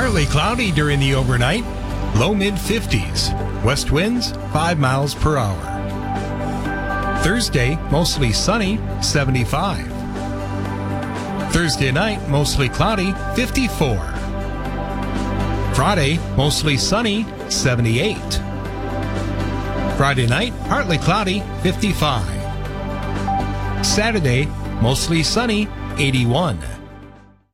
Partly cloudy during the overnight, low mid-50s. West winds 5 miles per hour. Thursday, mostly sunny, 75. Thursday night, mostly cloudy, 54. Friday, mostly sunny, 78. Friday night, partly cloudy, 55. Saturday, mostly sunny, 81.